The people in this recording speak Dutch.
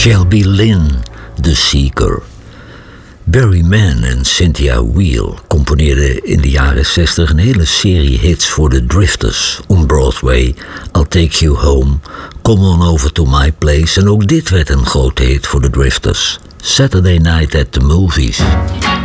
Shelby Lynne, The Seeker. Barry Mann en Cynthia Weil componeerden in de jaren 60 een hele serie hits voor de Drifters. On Broadway, I'll Take You Home, Come On Over to My Place en ook dit werd een grote hit voor de Drifters. Saturday Night at the Movies.